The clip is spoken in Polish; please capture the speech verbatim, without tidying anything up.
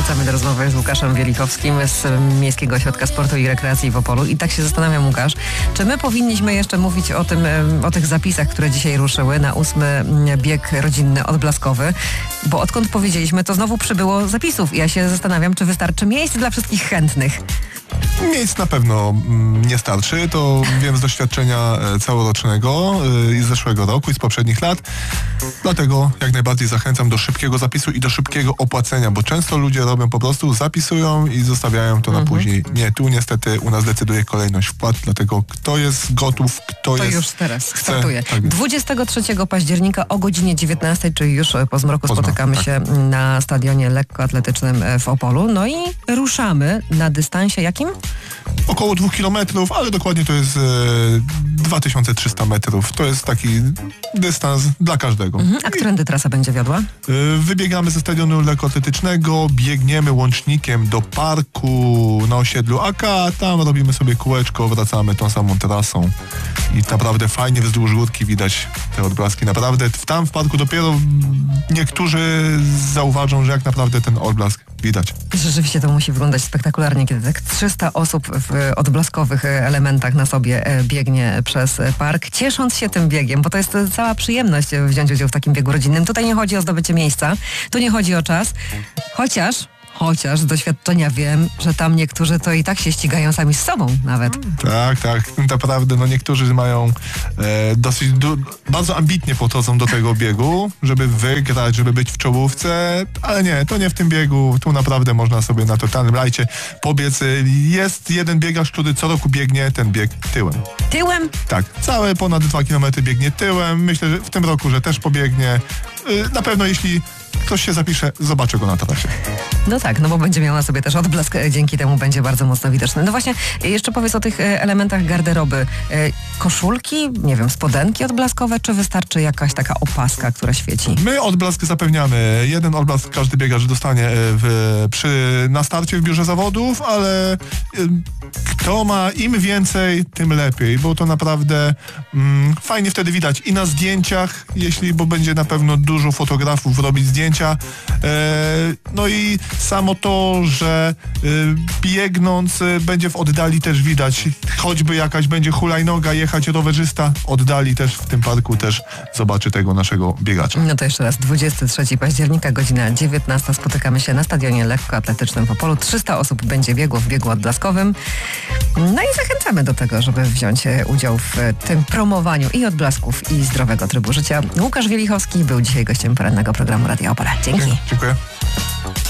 Wracamy do rozmowy z Łukaszem Wielichowskim z Miejskiego Ośrodka Sportu i Rekreacji w Opolu. I tak się zastanawiam, Łukasz, czy my powinniśmy jeszcze mówić o tym, o tych zapisach, które dzisiaj ruszyły na ósmy bieg rodzinny odblaskowy, bo odkąd powiedzieliśmy, to znowu przybyło zapisów. I ja się zastanawiam, czy wystarczy miejsc dla wszystkich chętnych. Miejsc na pewno mm, nie starczy, to wiem z doświadczenia e, całorocznego e, i z zeszłego roku i z poprzednich lat. Dlatego jak najbardziej zachęcam do szybkiego zapisu i do szybkiego opłacenia, bo często ludzie robią po prostu, zapisują i zostawiają to na mhm. później. Nie, tu niestety u nas decyduje kolejność wpłat, dlatego kto jest gotów, kto to jest... To już teraz chce, startuje. tak dwudziestego trzeciego października o godzinie dziewiętnastej, czyli już po zmroku po spotykamy tak. się na stadionie lekkoatletycznym w Opolu. No i ruszamy na dystansie jakim? Około dwóch kilometrów, ale dokładnie to jest e, dwa tysiące trzysta metrów. To jest taki dystans dla każdego. Mhm. A którędy trasa będzie wiodła? E, wybiegamy ze stadionu lekkoatletycznego, biegniemy łącznikiem do parku na osiedlu A K, tam robimy sobie kółeczko, wracamy tą samą trasą i naprawdę fajnie wzdłuż górki widać te odblaski. Naprawdę tam w parku dopiero niektórzy zauważą, że jak naprawdę ten odblask widać. Rzeczywiście to musi wyglądać spektakularnie, kiedy tak trzysta osób w odblaskowych elementach na sobie biegnie przez park, ciesząc się tym biegiem, bo to jest cała przyjemność wziąć udział w takim biegu rodzinnym. Tutaj nie chodzi o zdobycie miejsca, tu nie chodzi o czas, chociaż... Chociaż z doświadczenia wiem, że tam niektórzy to i tak się ścigają sami z sobą nawet. Tak, tak. Naprawdę no niektórzy mają e, dosyć du- bardzo ambitnie podchodzą do tego biegu, żeby wygrać, żeby być w czołówce, ale nie, to nie w tym biegu. Tu naprawdę można sobie na totalnym rajcie pobiec. Jest jeden biegacz, który co roku biegnie ten bieg tyłem. Tyłem? Tak. Całe ponad dwa kilometry biegnie tyłem. Myślę, że w tym roku, że też pobiegnie. Na pewno jeśli ktoś się zapisze, zobaczy go na trasie. No tak, no bo będzie miał na sobie też odblask, dzięki temu będzie bardzo mocno widoczny. No właśnie, jeszcze powiedz o tych elementach garderoby. Koszulki, nie wiem, spodenki odblaskowe, czy wystarczy jakaś taka opaska, która świeci? My odblask zapewniamy. Jeden odblask każdy biegacz dostanie w, przy, na starcie w biurze zawodów, ale kto ma im więcej, tym lepiej, bo to naprawdę mm, fajnie wtedy widać i na zdjęciach, jeśli, bo będzie na pewno dużo fotografów robić zdjęcia. E, no i samo to, że e, biegnąc e, będzie w oddali też widać, choćby jakaś będzie hulajnoga, jechać rowerzysta, oddali też w tym parku też zobaczy tego naszego biegacza. No to jeszcze raz, dwudziestego trzeciego października, godzina dziewiętnasta, spotykamy się na stadionie lekkoatletycznym w Opolu. trzysta osób będzie biegło w biegu odblaskowym. No i zachęcamy do tego, żeby wziąć udział w tym promowaniu i odblasków, i zdrowego trybu życia. Łukasz Wielichowski był dzisiaj gościem porannego programu Radia Opol. Dzięki. Dziękuję.